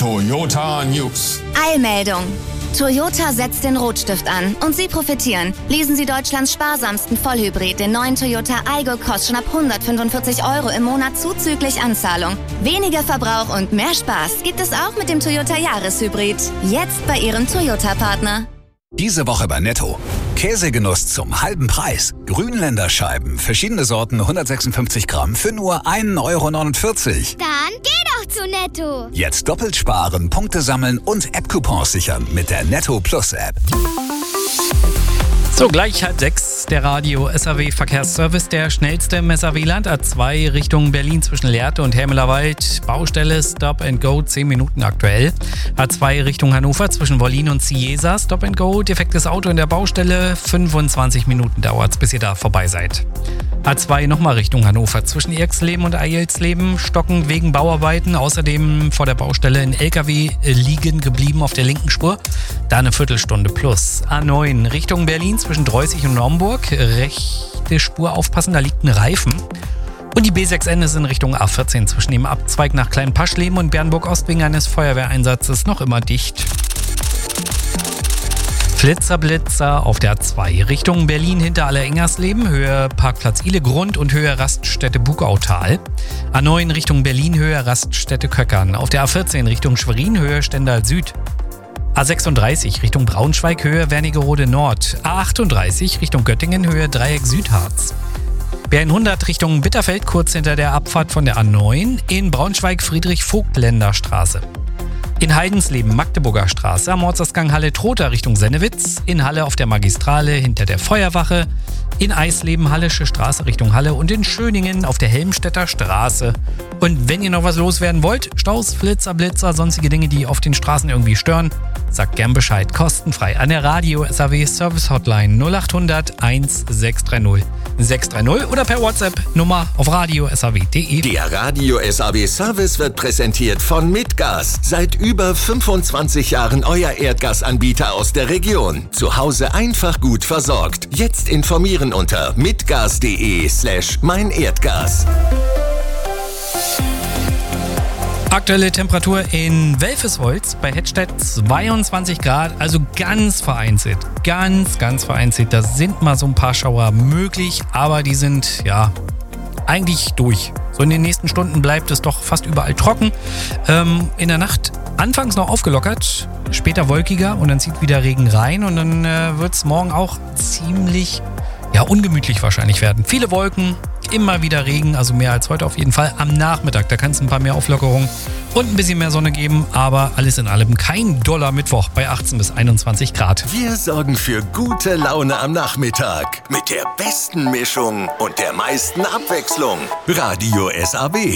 Toyota News. Eilmeldung. Toyota setzt den Rotstift an und Sie profitieren. Leasen Sie Deutschlands sparsamsten Vollhybrid, den neuen Toyota Aygo Cross, schon ab 145 € im Monat zuzüglich Anzahlung. Weniger Verbrauch und mehr Spaß gibt es auch mit dem Toyota Jahreshybrid. Jetzt bei Ihrem Toyota-Partner. Diese Woche bei Netto. Käsegenuss zum halben Preis. Grünländerscheiben, verschiedene Sorten, 156 Gramm für nur 1,49 €. Dann geh doch zu Netto. Jetzt doppelt sparen, Punkte sammeln und App-Coupons sichern mit der Netto Plus App. So, gleich 5:30, der Radio SAW Verkehrsservice, der schnellste im SAW-Land, A2 Richtung Berlin zwischen Lehrte und Hermelerwald, Baustelle Stop and Go, 10 Minuten aktuell. A2 Richtung Hannover zwischen Wollin und Cieza, Stop and Go, defektes Auto in der Baustelle, 25 Minuten dauert's, bis ihr da vorbei seid. A2 nochmal Richtung Hannover zwischen Irxleben und Eilsleben, stockend wegen Bauarbeiten, außerdem vor der Baustelle ein LKW liegen geblieben auf der linken Spur, da eine Viertelstunde plus. A9 Richtung Berlin zwischen Dreußig und Naumburg, rechte Spur aufpassen, da liegt ein Reifen. Und die B6N ist in Richtung A14 zwischen dem Abzweig nach Kleinpaschleben und Bernburg-Ost wegen eines Feuerwehreinsatzes noch immer dicht. Blitzer auf der A2 Richtung Berlin hinter Allerengernsleben, Höhe Parkplatz Ihlegrund und Höhe Raststätte Bugautal. A9 Richtung Berlin, Höhe Raststätte Köckern. Auf der A14 Richtung Schwerin, Höhe Stendal Süd. A36 Richtung Braunschweig, Höhe Wernigerode Nord. A38 Richtung Göttingen, Höhe Dreieck Südharz. B100 Richtung Bitterfeld, kurz hinter der Abfahrt von der A9. In Braunschweig Friedrich-Vogt-Länder-Straße. In Heidensleben Magdeburger Straße, am Ortsausgang Halle-Trotha Richtung Sennewitz. In Halle auf der Magistrale hinter der Feuerwache. In Eisleben Hallische Straße Richtung Halle und in Schöningen auf der Helmstedter Straße. Und wenn ihr noch was loswerden wollt, Staus, Blitzer, sonstige Dinge, die auf den Straßen irgendwie stören, sagt gern Bescheid, kostenfrei an der Radio SAW Service Hotline 0800 1630 630 oder per WhatsApp Nummer auf radiosaw.de. Der Radio SAW Service wird präsentiert von Mitgas. Seit über 25 Jahren euer Erdgasanbieter aus der Region. Zu Hause einfach gut versorgt. Jetzt informieren unter mitgas.de/meinerdgas. Aktuelle Temperatur in Welfesholz bei Hettstedt 22 Grad, also ganz vereinzelt. Ganz vereinzelt. Da sind mal so ein paar Schauer möglich, aber die sind ja eigentlich durch. So in den nächsten Stunden bleibt es doch fast überall trocken. In der Nacht anfangs noch aufgelockert, später wolkiger und dann zieht wieder Regen rein und dann wird es morgen auch ziemlich ungemütlich wahrscheinlich werden. Viele Wolken, immer wieder Regen, also mehr als heute auf jeden Fall. Am Nachmittag, da kann es ein paar mehr Auflockerungen und ein bisschen mehr Sonne geben, aber alles in allem kein doller Mittwoch bei 18 bis 21 Grad. Wir sorgen für gute Laune am Nachmittag mit der besten Mischung und der meisten Abwechslung. Radio SAW.